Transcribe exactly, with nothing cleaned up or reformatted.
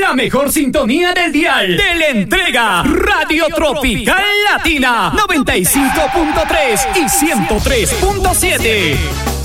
la mejor sintonía del dial. Teleentrega, Radio Tropical Latina, noventa y cinco punto tres y ciento tres punto siete.